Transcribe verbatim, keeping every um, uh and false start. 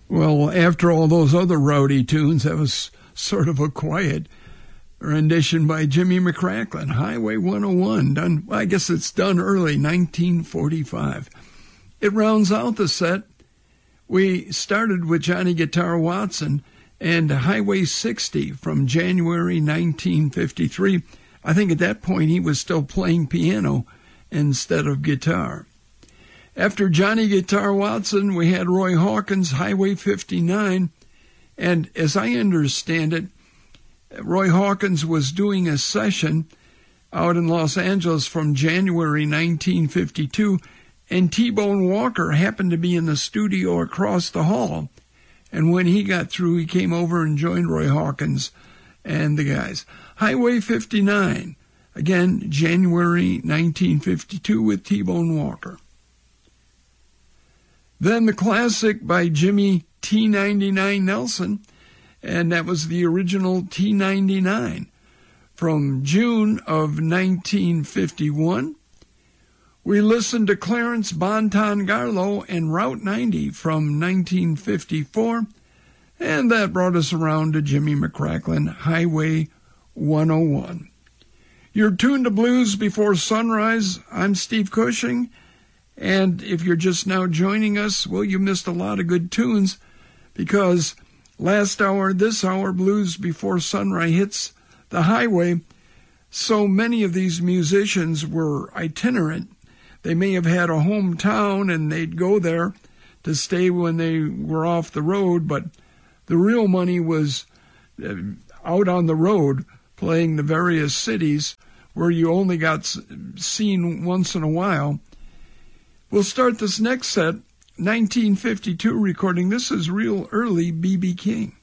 Well, after all those other rowdy tunes, that was sort of a quiet rendition by Jimmy McCracklin, Highway one oh one, done, well, I guess it's done early, nineteen forty-five. It rounds out the set. We started with Johnny Guitar Watson and Highway sixty from January nineteen fifty-three. I think at that point he was still playing piano instead of guitar. After Johnny Guitar Watson, we had Roy Hawkins' Highway fifty-nine, and as I understand it, Roy Hawkins was doing a session out in Los Angeles from January nineteen fifty-two, and T-Bone Walker happened to be in the studio across the hall. And when he got through, he came over and joined Roy Hawkins and the guys. Highway fifty-nine, again, January nineteen fifty-two with T-Bone Walker. Then the classic by Jimmy T ninety-nine Nelson, and that was the original T ninety-nine. From June of nineteen fifty-one, we listened to Clarence Bonton Garlow and Route ninety from nineteen fifty-four, and that brought us around to Jimmy McCracklin, Highway one oh one. You're tuned to Blues Before Sunrise. I'm Steve Cushing, and if you're just now joining us, well, you missed a lot of good tunes, because last hour, this hour, Blues Before Sunrise hits the highway. So many of these musicians were itinerant. They may have had a hometown and they'd go there to stay when they were off the road, but the real money was out on the road playing the various cities where you only got seen once in a while. We'll start this next set, nineteen fifty-two recording. This is real early B B King.